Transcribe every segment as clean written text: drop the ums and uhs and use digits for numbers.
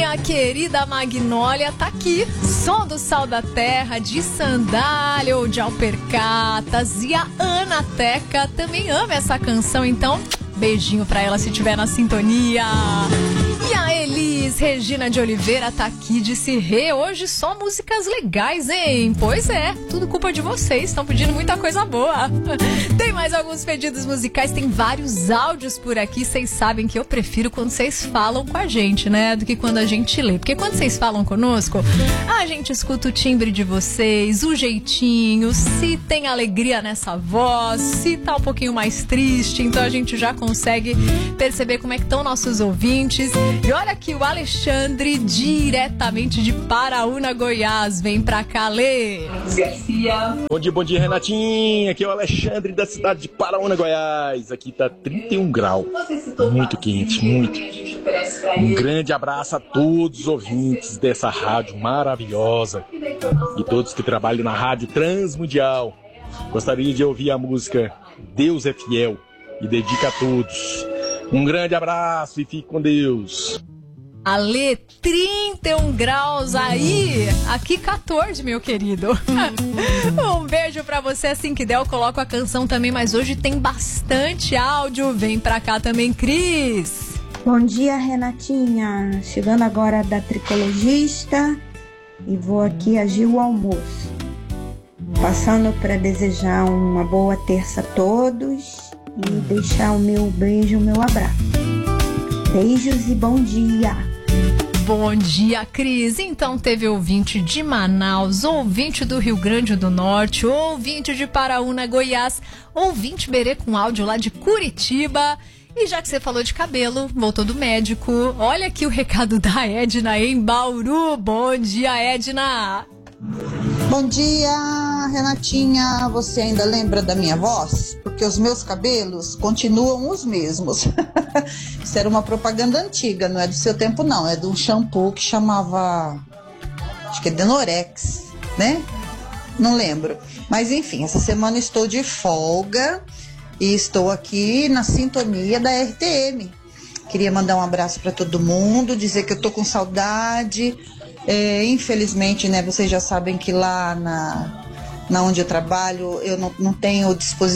minha querida Magnólia tá aqui. Som do Sal da Terra, de sandália ou de alpercatas. E a Ana Teca também ama essa canção, então beijinho pra ela se tiver na sintonia. E a Elis Regina de Oliveira tá aqui, disse Rê, hoje só músicas legais, hein? Pois é, tudo culpa de vocês, estão pedindo muita coisa boa. Tem mais alguns pedidos musicais, tem vários áudios por aqui, vocês sabem que eu prefiro quando vocês falam com a gente, né? Do que quando a gente lê, porque quando vocês falam conosco, a gente escuta o timbre de vocês, o jeitinho, se tem alegria nessa voz, se tá um pouquinho mais triste, então a gente já consegue perceber como é que estão nossos ouvintes. E olha aqui o Alexandre, diretamente de Paraúna, Goiás. Vem pra cá, Lê. Bom dia, Renatinha. Aqui é o Alexandre da cidade de Paraúna, Goiás. Aqui tá 31 graus. Muito quente, muito. Um grande abraço a todos os ouvintes dessa rádio maravilhosa e todos que trabalham na Rádio Transmundial. Gostaria de ouvir a música Deus é Fiel e dedica a todos. Um grande abraço e fique com Deus. Ale, 31 graus aí, aqui 14, meu querido. Um beijo pra você, assim que der eu coloco a canção também, mas hoje tem bastante áudio. Vem pra cá também, Cris. Bom dia, Renatinha. Chegando agora da tricologista e vou aqui agir o almoço. Passando para desejar uma boa terça a todos e deixar o meu beijo, o meu abraço. Beijos e bom dia. Bom dia, Cris. Então teve ouvinte de Manaus, ouvinte do Rio Grande do Norte, ouvinte de Paraúna, Goiás, ouvinte Berê com áudio lá de Curitiba. E já que você falou de cabelo, voltou do médico. Olha aqui o recado da Edna em Bauru. Bom dia, Edna. Bom dia, Renatinha. Você ainda lembra da minha voz? Porque os meus cabelos continuam os mesmos. Isso era uma propaganda antiga, não é do seu tempo não. É de um shampoo que chamava, acho que é Denorex, né? Não lembro. Mas enfim, essa semana estou de folga e estou aqui na sintonia da RTM. Queria mandar um abraço para todo mundo, dizer que eu tô com saudade. Infelizmente, né, vocês já sabem que lá na onde eu trabalho eu não tenho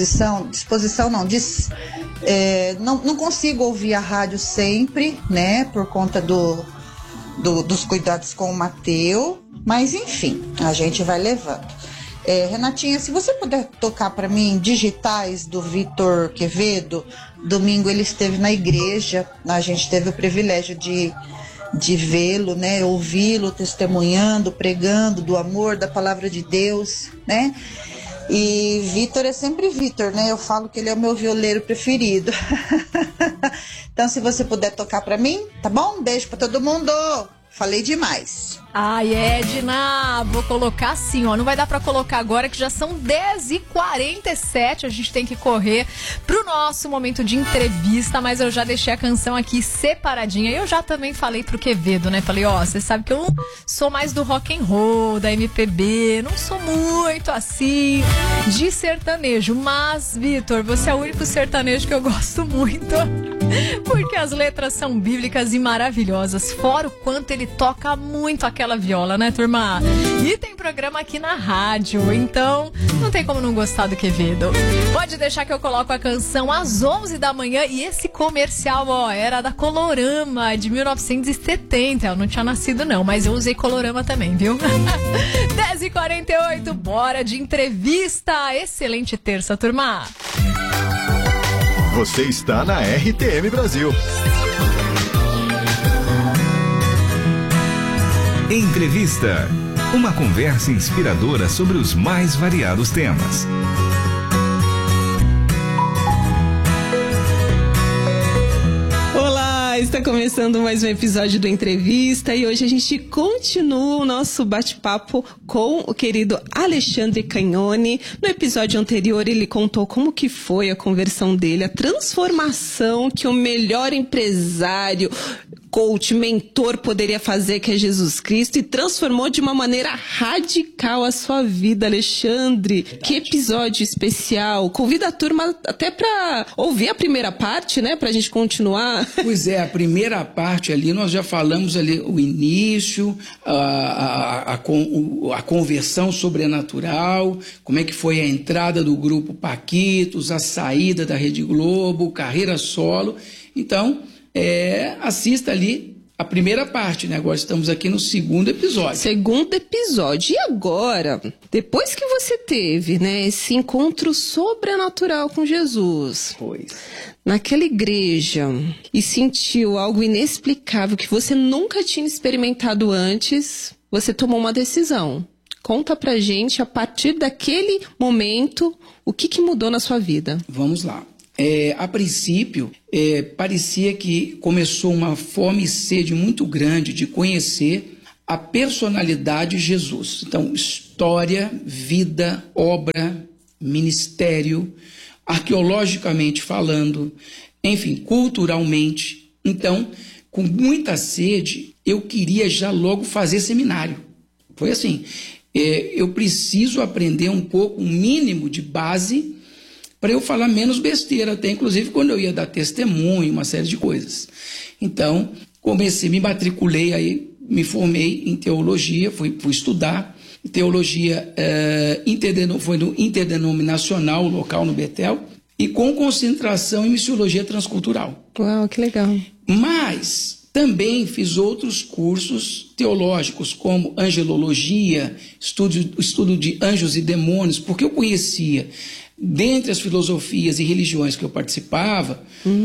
não consigo ouvir a rádio sempre, né, por conta dos cuidados com o Mateus, mas enfim, a gente vai levando. Renatinha, se você puder tocar para mim Digitais do Vitor Quevedo, domingo ele esteve na igreja, a gente teve o privilégio de vê-lo, né, ouvi-lo testemunhando, pregando do amor, da palavra de Deus, né? E Vitor é sempre Vitor, né? Eu falo que ele é o meu violeiro preferido. Então, se você puder tocar pra mim, tá bom? Um beijo pra todo mundo. Falei demais. Ai, Edna, vou colocar assim, ó. Não vai dar pra colocar agora que já são 10h47. A gente tem que correr pro nosso momento de entrevista, mas eu já deixei a canção aqui separadinha. Eu já também falei pro Quevedo, né? Falei, ó, você sabe que eu sou mais do rock and roll, da MPB, não sou muito assim de sertanejo. Mas, Vitor, você é o único sertanejo que eu gosto muito. Porque as letras são bíblicas e maravilhosas. Fora o quanto ele toca muito aquela viola, né, turma? E tem programa aqui na rádio, então não tem como não gostar do Quevedo. Pode deixar que eu coloco a canção às 11 da manhã. E esse comercial, ó, era da Colorama, de 1970. Eu não tinha nascido não, mas eu usei Colorama também, viu? 10h48, bora de entrevista. Excelente terça, turma. Você está na RTM Brasil. Entrevista. Uma conversa inspiradora sobre os mais variados temas. Olá, está começando mais um episódio do Entrevista e hoje a gente continua o nosso bate-papo com o querido Alexandre Cagnoni. No episódio anterior ele contou como que foi a conversão dele, a transformação que o melhor empresário coach, mentor poderia fazer, que é Jesus Cristo, e transformou de uma maneira radical a sua vida, Alexandre. Que episódio especial. Convida a turma até para ouvir a primeira parte, né, pra gente continuar. Pois é, a primeira parte ali, nós já falamos ali o início, a conversão sobrenatural, como é que foi a entrada do grupo Paquitos, a saída da Rede Globo, carreira solo. Então, assista ali a primeira parte, né? Agora estamos aqui no segundo episódio. Segundo episódio. E agora, depois que você teve, né, esse encontro sobrenatural com Jesus, naquela igreja, e sentiu algo inexplicável que você nunca tinha experimentado antes, você tomou uma decisão. Conta pra gente, a partir daquele momento, o que mudou na sua vida? Vamos lá. A princípio, parecia que começou uma fome e sede muito grande de conhecer a personalidade de Jesus. Então, história, vida, obra, ministério, arqueologicamente falando, enfim, culturalmente. Então, com muita sede, eu queria já logo fazer seminário. Foi assim, eu preciso aprender um pouco, um mínimo de base, para eu falar menos besteira, até inclusive quando eu ia dar testemunho, uma série de coisas. Então, me matriculei, aí me formei em teologia, fui estudar. Teologia foi no interdenominacional, local no Betel, e com concentração em missiologia transcultural. Uau, que legal. Mas também fiz outros cursos teológicos, como angelologia, estudo de anjos e demônios, porque eu conhecia, dentre as filosofias e religiões que eu participava,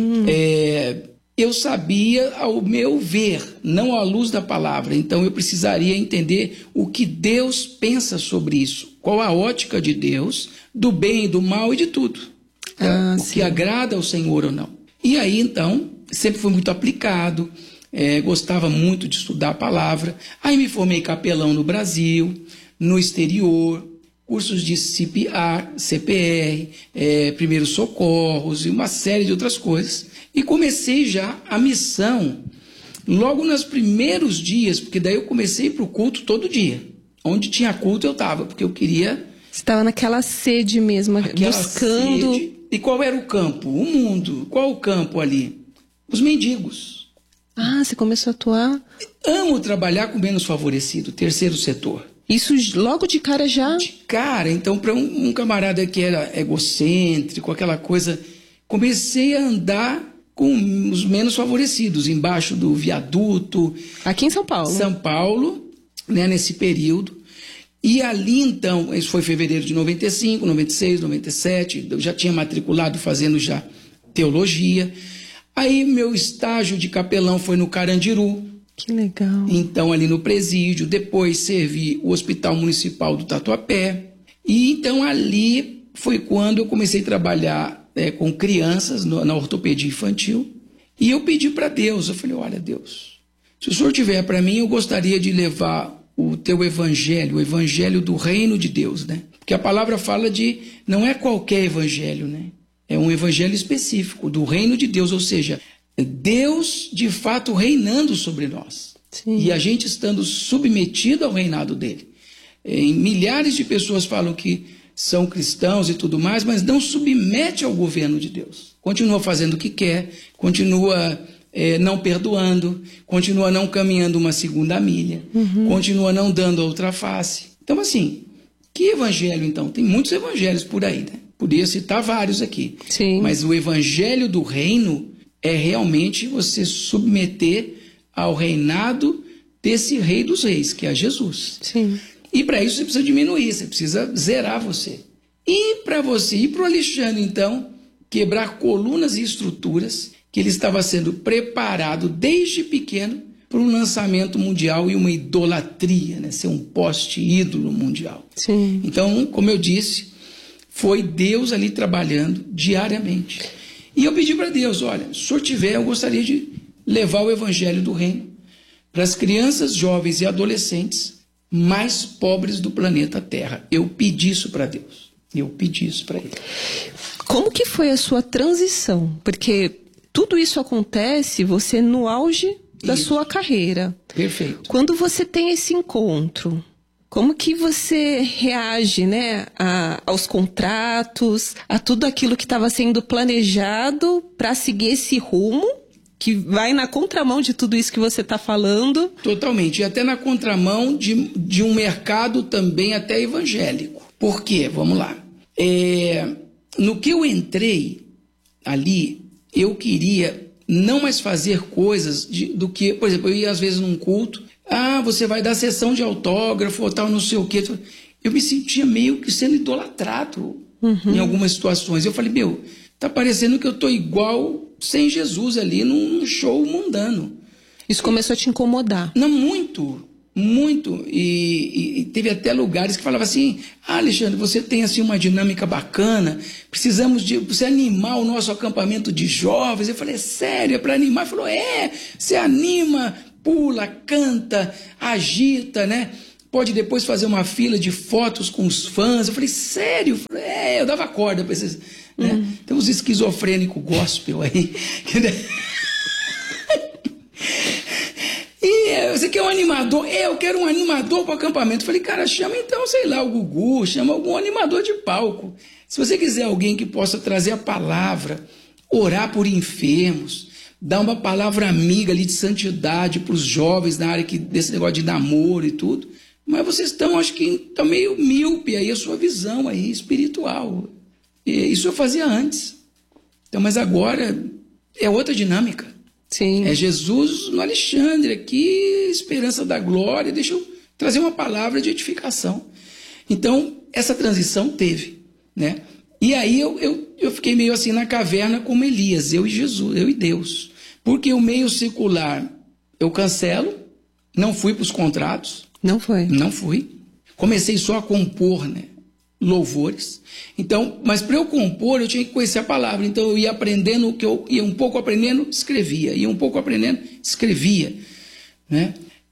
eu sabia ao meu ver, não à luz da palavra. Então eu precisaria entender o que Deus pensa sobre isso, qual a ótica de Deus, do bem e do mal e de tudo. O que agrada ao Senhor ou não. E aí então, sempre fui muito aplicado, gostava muito de estudar a palavra. Aí me formei capelão no Brasil, no exterior, cursos de CPR, primeiros socorros e uma série de outras coisas. E comecei já a missão logo nos primeiros dias, porque daí eu comecei para o culto todo dia. Onde tinha culto eu estava, porque eu queria... Você estava naquela sede mesmo, buscando... Sede. E qual era o campo? O mundo. Qual o campo ali? Os mendigos. Ah, você começou a atuar... Amo trabalhar com menos favorecido, terceiro setor. Isso logo de cara já? De cara. Então, para um camarada que era egocêntrico, aquela coisa... Comecei a andar com os menos favorecidos, embaixo do viaduto. Aqui em São Paulo? São Paulo, né, nesse período. E ali, então, isso foi fevereiro de 95, 96, 97, eu já tinha matriculado fazendo já teologia. Aí meu estágio de capelão foi no Carandiru. Que legal. Então, ali no presídio, depois servi o Hospital Municipal do Tatuapé. E então ali foi quando eu comecei a trabalhar com crianças na ortopedia infantil, e eu pedi para Deus, eu falei, olha Deus, se o Senhor tiver para mim, eu gostaria de levar o teu evangelho, o evangelho do reino de Deus, né? Porque a palavra fala não é qualquer evangelho, né? É um evangelho específico do reino de Deus, ou seja, Deus de fato reinando sobre nós. Sim. E a gente estando submetido ao reinado dele. Milhares de pessoas falam que são cristãos e tudo mais, mas não submete ao governo de Deus. Continua fazendo o que quer, continua não perdoando, continua não caminhando uma segunda milha, continua não dando a outra face. Então, assim, que evangelho, então? Tem muitos evangelhos por aí, né? Podia citar vários aqui. Sim. Mas o evangelho do reino é realmente você submeter ao reinado desse rei dos reis, que é Jesus. Sim. E para isso você precisa diminuir, você precisa zerar você. E para você ir para o Alexandre, então, quebrar colunas e estruturas, que ele estava sendo preparado desde pequeno para um lançamento mundial e uma idolatria, né? Ser um poste ídolo mundial. Sim. Então, como eu disse, foi Deus ali trabalhando diariamente. E eu pedi para Deus, olha, se o senhor tiver, eu gostaria de levar o evangelho do reino para as crianças, jovens e adolescentes mais pobres do planeta Terra. Eu pedi isso para Deus. Eu pedi isso para ele. Como que foi a sua transição? Porque tudo isso acontece, você no auge da sua carreira. Perfeito. Quando você tem esse encontro, como que você reage, né, aos contratos, a tudo aquilo que estava sendo planejado para seguir esse rumo, que vai na contramão de tudo isso que você está falando? Totalmente, e até na contramão de um mercado também até evangélico. Por quê? Vamos lá. No que eu entrei ali, eu queria não mais fazer coisas do que, por exemplo, eu ia às vezes num culto, você vai dar sessão de autógrafo ou tal, não sei o quê. Eu me sentia meio que sendo idolatrado em algumas situações. Eu falei, tá parecendo que eu tô igual sem Jesus ali num show mundano. Isso começou a te incomodar? Não, muito. E teve até lugares que falavam assim, Alexandre, você tem assim uma dinâmica bacana, precisamos de você animar o nosso acampamento de jovens. Eu falei, sério, é para animar? Ele falou, você anima, pula, canta, agita, né? Pode depois fazer uma fila de fotos com os fãs. Eu falei, sério? Eu falei, eu dava corda para esses, né? Tem uns esquizofrênicos gospel aí. Você quer um animador? Eu quero um animador para o acampamento. Eu falei, cara, chama então, sei lá, o Gugu, chama algum animador de palco. Se você quiser alguém que possa trazer a palavra, orar por enfermos, dar uma palavra amiga ali de santidade para os jovens na área desse negócio de namoro e tudo, mas vocês acho que estão meio míope aí a sua visão aí espiritual. E isso eu fazia antes. Então, mas agora é outra dinâmica. Sim. É Jesus no Alexandre aqui, esperança da glória. Deixa eu trazer uma palavra de edificação. Então, essa transição teve, né? E aí eu fiquei meio assim na caverna como Elias, eu e Jesus, eu e Deus. Porque o meio secular eu cancelo, não fui para os contratos. Não foi? Não fui. Comecei só a compor, né? Louvores. Então, mas para eu compor, eu tinha que conhecer a palavra. Então eu ia aprendendo o que eu ia um pouco aprendendo, escrevia. Ia um pouco aprendendo, escrevia, né?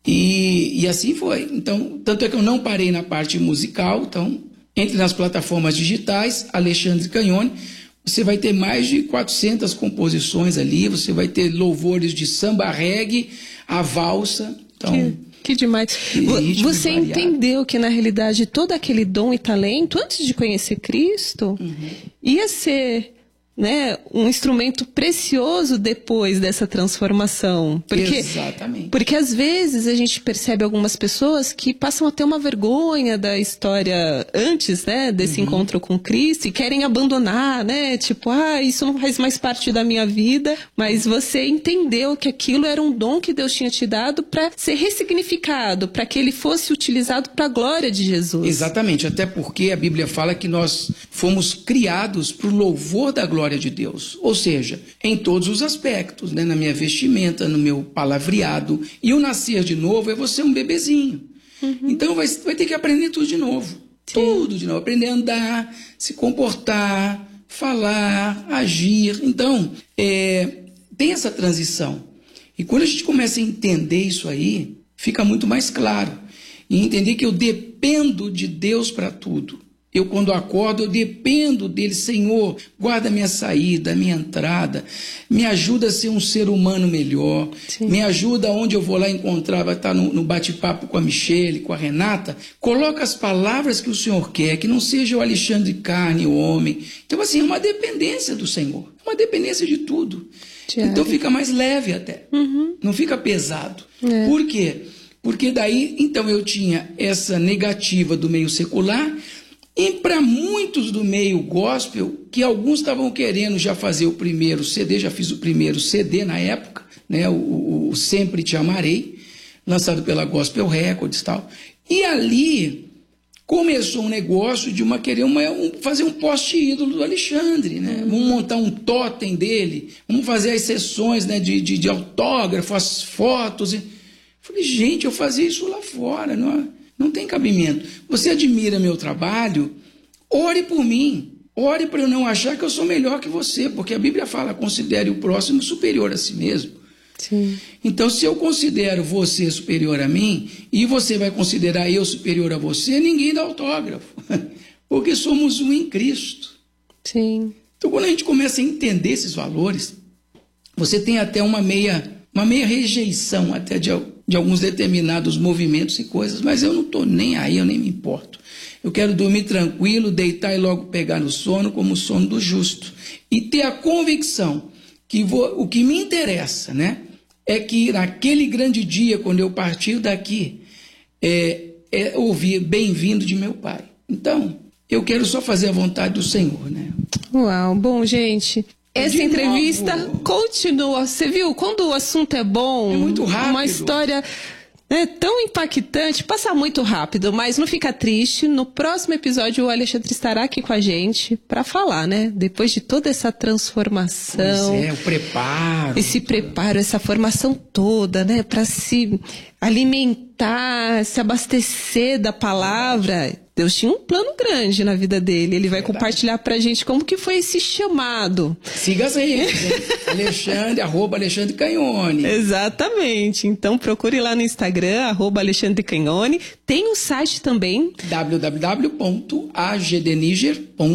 E assim foi. Então, tanto é que eu não parei na parte musical. Então, entre nas plataformas digitais, Alexandre Canhone, você vai ter mais de 400 composições ali. Você vai ter louvores de samba reggae, a valsa. Então, que demais. Você entendeu que, na realidade, todo aquele dom e talento, antes de conhecer Cristo, ia ser, né, um instrumento precioso depois dessa transformação. Exatamente. Porque, às vezes, a gente percebe algumas pessoas que passam a ter uma vergonha da história antes, né, desse encontro com Cristo e querem abandonar, né? Tipo, isso não faz mais parte da minha vida. Mas você entendeu que aquilo era um dom que Deus tinha te dado para ser ressignificado, para que ele fosse utilizado para a glória de Jesus. Exatamente. Até porque a Bíblia fala que nós fomos criados para o louvor da glória de Deus, ou seja, em todos os aspectos, né? Na minha vestimenta, no meu palavreado. E o nascer de novo é você um bebezinho. Então vai ter que aprender tudo de novo. Sim. Tudo de novo. Aprender a andar, se comportar, falar, agir. Então, tem essa transição. E quando a gente começa a entender isso aí, fica muito mais claro. E entender que eu dependo de Deus para tudo. Eu, quando acordo, eu dependo dele. Senhor, guarda minha saída, minha entrada, me ajuda a ser um ser humano melhor. Sim. Me ajuda onde eu vou lá encontrar, vai estar no bate-papo com a Michele, com a Renata. Coloca as palavras que o Senhor quer, que não seja o Alexandre carne, o homem. Então, assim, é uma dependência do Senhor, é uma dependência de tudo. Diário. Então fica mais leve até, não fica pesado. Por quê? Porque daí, então, eu tinha essa negativa do meio secular. E para muitos do meio gospel, que alguns estavam querendo já fazer o primeiro CD, já fiz o primeiro CD na época, né, o Sempre Te Amarei, lançado pela Gospel Records e tal. E ali começou um negócio de fazer um poste ídolo do Alexandre, né? Vamos montar um totem dele, vamos fazer as sessões, né, de autógrafo, as fotos. Falei, gente, eu fazia isso lá fora, não tem cabimento. Você admira meu trabalho? Ore por mim. Ore para eu não achar que eu sou melhor que você, porque a Bíblia fala, considere o próximo superior a si mesmo. Sim. Então, se eu considero você superior a mim, e você vai considerar eu superior a você, ninguém dá autógrafo, porque somos um em Cristo. Sim. Então, quando a gente começa a entender esses valores, você tem até uma meia uma meia rejeição até de alguns determinados movimentos e coisas, mas eu não estou nem aí, eu nem me importo. Eu quero dormir tranquilo, deitar e logo pegar no sono, como o sono do justo. E ter a convicção que o que me interessa, né, é que naquele grande dia, quando eu partir daqui, ouvir bem-vindo de meu Pai. Então, eu quero só fazer a vontade do Senhor, né? Uau, bom, gente... Essa entrevista continua. Você viu? Quando o assunto é bom, é muito rápido. Uma história tão impactante, passa muito rápido, mas não fica triste. No próximo episódio, o Alexandre estará aqui com a gente para falar, né? Depois de toda essa transformação. Pois o preparo. Esse preparo, essa formação toda, né? Para se alimentar, se abastecer da palavra. Deus tinha um plano grande na vida dele. Ele vai compartilhar pra gente como que foi esse chamado. Siga as redes, hein? @Alexandre Canhone. Exatamente. Então procure lá no Instagram, @Alexandre Canhone. Tem um site também. www.agdniger.com